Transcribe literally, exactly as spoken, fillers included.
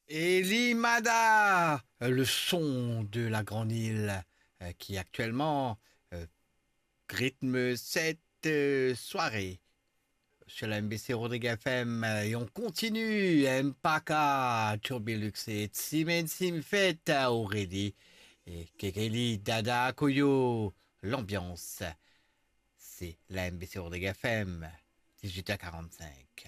Et l'Imada, le son de la Grande Île, euh, qui actuellement euh, rythme cette euh, soirée sur la M B C Rodrigue F M. euh, Et on continue, Mpaka, Turbilux et Tsimen Simfet, Aurélie et Kekeli, Dada, Koyo. L'ambiance, c'est la M B C Rodrigue F M, dix-huit heures quarante-cinq.